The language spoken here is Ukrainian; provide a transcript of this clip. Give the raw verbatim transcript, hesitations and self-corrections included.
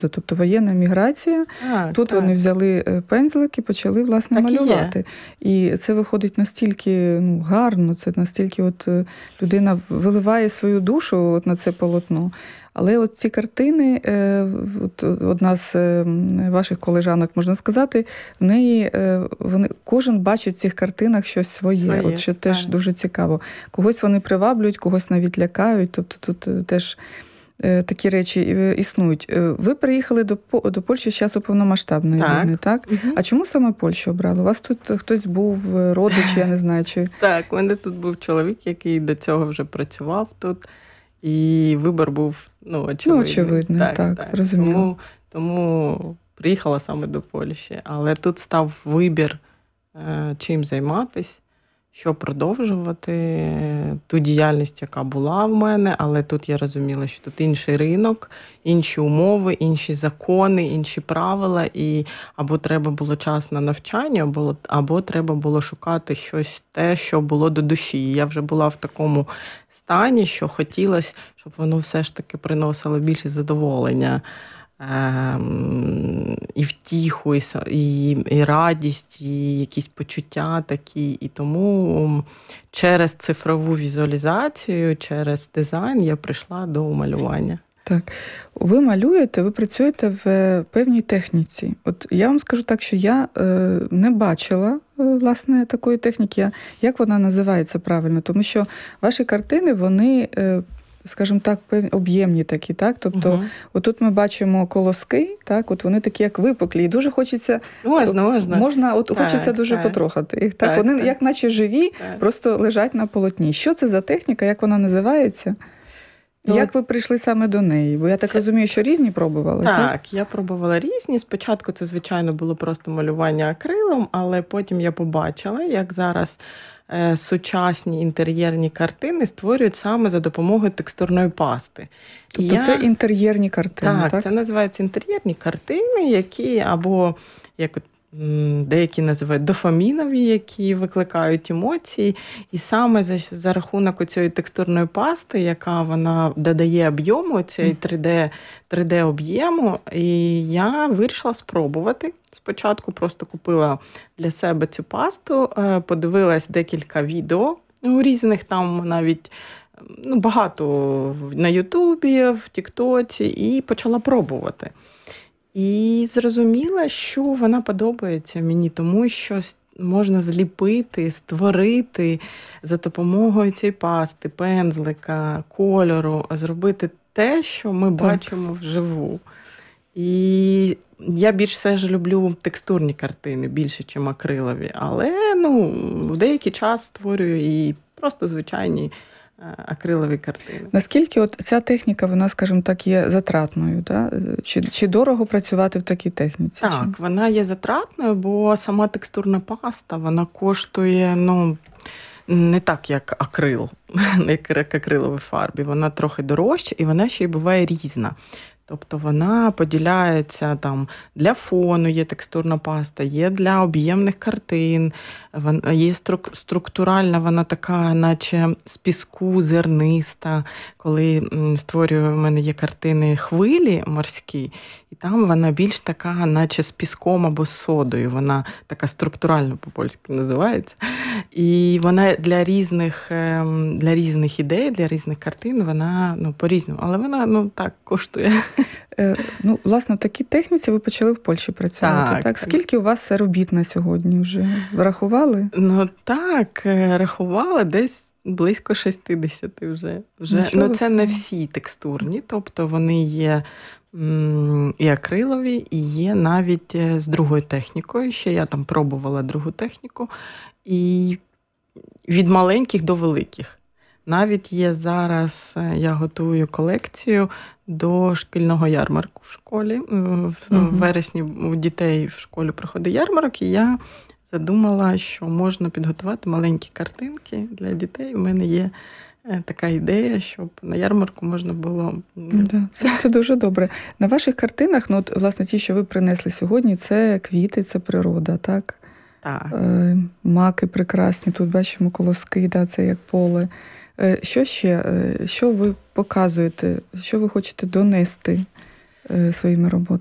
Тобто воєнна міграція, так, тут так. Вони взяли пензлик і почали, власне, так малювати. І, і це виходить настільки ну, гарно, це настільки от людина виливає свою душу от на це полотно. Але от ці картини, от одна з ваших колежанок, можна сказати, в неї вони, кожен бачить в цих картинах щось своє, своє от що так. Теж дуже цікаво. Когось вони приваблюють, когось навіть лякають, тобто тут теж такі речі існують. Ви приїхали до, до Польщі з часу повномасштабної так. війни, так? Угу. А чому саме Польщу обрали? У вас тут хтось був, родич, я не знаю, чи... Так, у мене тут був чоловік, який до цього вже працював тут, і вибір був, ну, очевидний. Ну, очевидний, так, так, так. Розуміло. Тому, тому приїхала саме до Польщі. Але тут став вибір, чим займатись, що продовжувати, ту діяльність, яка була в мене, але тут я розуміла, що тут інший ринок, інші умови, інші закони, інші правила, і або треба було час на навчання, або, або треба було шукати щось те, що було до душі. І я вже була в такому стані, що хотілося, щоб воно все ж таки приносило більше задоволення. І втіху, і, і, і радість, і якісь почуття такі. І тому через цифрову візуалізацію, через дизайн я прийшла до малювання. Так. Ви малюєте, ви працюєте в певній техніці. От я вам скажу так, що я е, не бачила, власне, такої техніки. Як вона називається правильно? Тому що ваші картини, вони... Е, скажімо так, об'ємні такі, так? Тобто, угу. отут ми бачимо колоски, так? От вони такі, як випуклі, і дуже хочеться... Можна, можна. Можна, от так, хочеться дуже так. потрохати їх, так? так? Вони, так. як наче живі, так. просто лежать на полотні. Що це за техніка, як вона називається? Ну, як ви прийшли саме до неї? Бо я так це... розумію, що різні пробували, так? Так, я пробувала різні. Спочатку це, звичайно, було просто малювання акрилом, але потім я побачила, як зараз сучасні інтер'єрні картини створюють саме за допомогою текстурної пасти. Тобто я... це інтер'єрні картини, так? Так, це називаються інтер'єрні картини, які або, як деякі називають, дофамінові, які викликають емоції. І саме за, за рахунок цієї текстурної пасти, яка вона додає об'єму, цієї три де об'єму, і я вирішила спробувати. Спочатку просто купила для себе цю пасту, подивилась декілька відео у різних там навіть ну, багато на Ютубі, в Тіктоці, і почала пробувати. І зрозуміла, що вона подобається мені, тому що можна зліпити, створити за допомогою цієї пасти, пензлика, кольору, зробити те, що ми так. бачимо вживу. І я більш все ж люблю текстурні картини, більше, ніж акрилові. Але ну, в деякий час створюю і просто звичайні акрилові картини. Наскільки от ця техніка, вона, скажімо так, є затратною? Да? Чи, чи дорого працювати в такій техніці? Так, чи? Вона є затратною, бо сама текстурна паста, вона коштує, ну, не так, як акрил, як акрилові фарбі. Вона трохи дорожча, і вона ще й буває різна. Тобто вона поділяється там для фону, є текстурна паста, є для об'ємних картин, є структуральна, вона така, наче з піску, зерниста. Коли створюю, в мене є картини хвилі морські, і там вона більш така, наче з піском або з содою. Вона така структуральна, по-польськи називається. І вона для різних, для різних ідей, для різних картин, вона ну, по-різному. Але вона ну, так коштує. Ну, власне, в такій техніці ви почали в Польщі працювати, так? так? Скільки у вас робіт на сьогодні вже? Ви рахували? Ну, так, рахувала десь близько шістдесят вже. вже. Ну, це не всі текстурні, тобто вони є м- і акрилові, і є навіть з другою технікою. Ще я там пробувала другу техніку. І від маленьких до великих. Навіть є зараз, я готую колекцію до шкільного ярмарку в школі. В uh-huh. вересні у дітей в школі проходить ярмарок, і я задумала, що можна підготувати маленькі картинки для дітей. У мене є така ідея, щоб на ярмарку можна було... Да, це, це дуже добре. На ваших картинах, ну, от, власне, ті, що ви принесли сьогодні, це квіти, це природа, так? Так. Е, маки прекрасні, тут бачимо колоски, да, це як поле. Що ще? Що ви показуєте? Що ви хочете донести? своїми роботами.